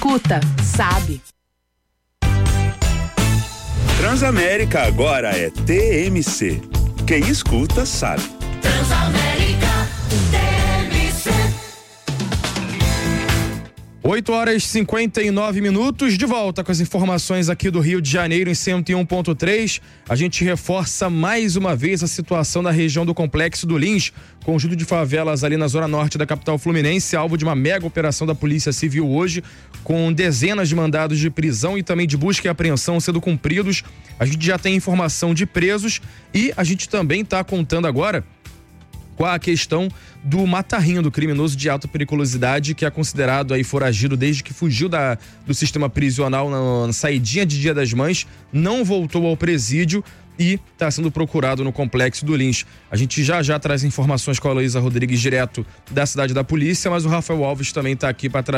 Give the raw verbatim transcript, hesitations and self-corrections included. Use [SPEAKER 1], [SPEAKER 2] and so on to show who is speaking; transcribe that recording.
[SPEAKER 1] escuta, sabe.
[SPEAKER 2] Transamérica agora é T M C. Quem escuta, sabe.
[SPEAKER 3] Transamérica T M C.
[SPEAKER 4] oito horas e cinquenta e nove minutos, de volta com as informações aqui do Rio de Janeiro em cento e um ponto três. A gente reforça mais uma vez a situação da região do Complexo do Lins, conjunto de favelas ali na zona norte da capital fluminense, alvo de uma mega operação da Polícia Civil hoje, com dezenas de mandados de prisão e também de busca e apreensão sendo cumpridos. A gente já tem informação de presos e a gente também está contando agora com a questão do Matarrinho, do criminoso de alta periculosidade, que é considerado aí foragido desde que fugiu da, do sistema prisional na, na saidinha de Dia das Mães, não voltou ao presídio e está sendo procurado no Complexo do Lins. A gente já já traz informações com a Heloísa Rodrigues direto da cidade da polícia, mas o Rafael Alves também está aqui para trazer